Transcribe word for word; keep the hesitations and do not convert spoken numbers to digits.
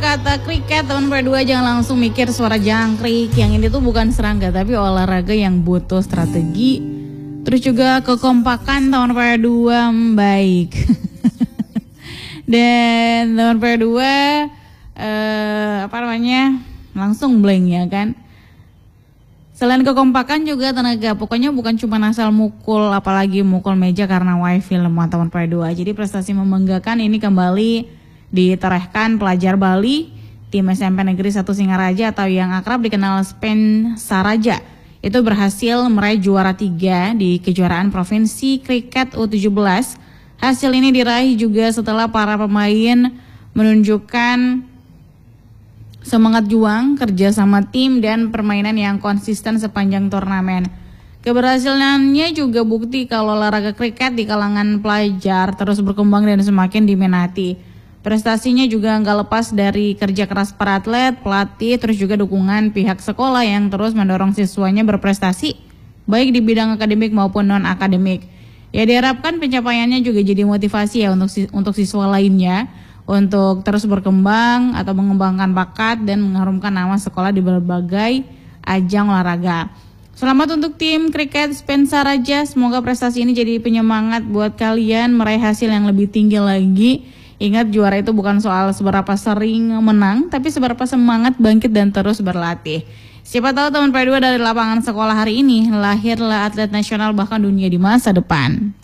kata kriket teman berdua jangan langsung mikir suara jangkrik. Yang ini tuh bukan serangga tapi olahraga yang butuh strategi, terus juga kekompakan teman berdua baik. Dan teman berdua eh, apa namanya langsung blank ya kan. Selain kekompakan juga tenaga, pokoknya bukan cuma asal mukul, apalagi mukul meja karena wifi lemah teman berdua. Jadi prestasi membanggakan ini kembali ditorehkan pelajar Bali, tim S M P Negeri satu Singaraja atau yang akrab dikenal Spen Saraja. Itu berhasil meraih juara tiga di kejuaraan Provinsi Kriket U tujuh belas. Hasil ini diraih juga setelah para pemain menunjukkan semangat juang, kerja sama tim, dan permainan yang konsisten sepanjang turnamen. Keberhasilannya juga bukti kalau olahraga kriket di kalangan pelajar terus berkembang dan semakin diminati. Prestasinya juga nggak lepas dari kerja keras para atlet, pelatih, terus juga dukungan pihak sekolah yang terus mendorong siswanya berprestasi, baik di bidang akademik maupun non-akademik. Ya diharapkan pencapaiannya juga jadi motivasi ya untuk untuk siswa lainnya untuk terus berkembang atau mengembangkan bakat dan mengharumkan nama sekolah di berbagai ajang olahraga. Selamat untuk tim kriket Spen Saraja, semoga prestasi ini jadi penyemangat buat kalian meraih hasil yang lebih tinggi lagi. Ingat juara itu bukan soal seberapa sering menang, tapi seberapa semangat bangkit dan terus berlatih. Siapa tahu teman P dua dari lapangan sekolah hari ini lahirlah atlet nasional bahkan dunia di masa depan.